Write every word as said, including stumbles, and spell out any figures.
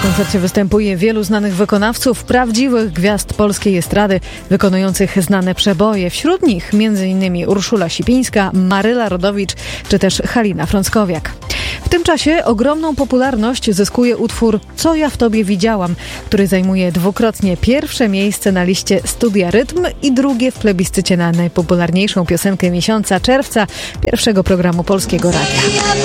koncercie występuje wielu znanych wykonawców, prawdziwych gwiazd polskiej estrady, wykonujących znane przeboje. Wśród nich między innymi Urszula Sipińska, Maryla Rodowicz czy też Halina Frąckowiak. W tym czasie ogromną popularność zyskuje utwór Co ja w tobie widziałam, który zajmuje dwukrotnie pierwsze miejsce na liście Studia Rytm i drugie w plebiscycie na najpopularniejszą piosenkę miesiąca czerwca pierwszego programu Polskiego Radia.